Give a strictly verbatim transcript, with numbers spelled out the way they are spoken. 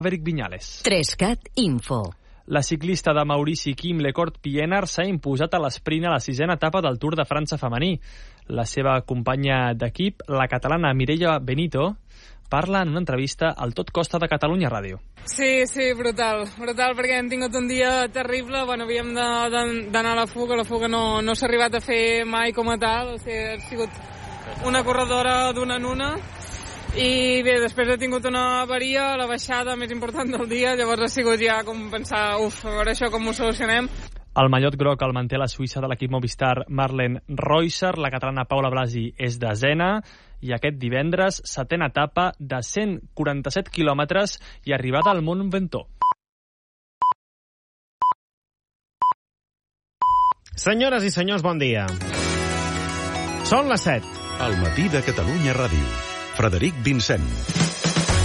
Maverick Viñales. Trescat Info. La ciclista de Maurici Kim Lecourt-Pienaar s'ha imposat a l'esprint a la sisena etapa del Tour de França femení. La seva companya d'equip, la catalana Mireia Benito, parla en una entrevista al Tot Costa de Catalunya Ràdio. Sí, sí, brutal, brutal, perquè hem tingut un dia terrible, bueno, havíem d'anar a la fuga, la fuga no, no s'ha arribat a fer mai com a tal, o sigui, ha sigut una corredora d'una en una, i bé, després he tingut una avaria, la baixada més important del dia, llavors ha sigut ja com pensar, uf, a veure això com ho solucionem. El mallot groc el manté la suïssa de l'equip Movistar Marlen Reusser, la catalana Paula Blasi és desena, i aquest divendres, setena etapa de cent quaranta-set quilòmetres i arribada al Mont Ventoux. Senyores i senyors, bon dia. Són les set. Al matí de Catalunya Ràdio. Frederic Vincent.